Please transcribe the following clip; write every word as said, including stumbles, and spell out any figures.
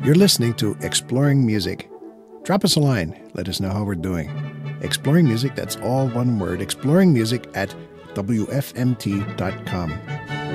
You're listening to Exploring Music. Drop us a line. Let us know how we're doing. Exploring Music, that's all one word. Exploring Music at W F M T dot com.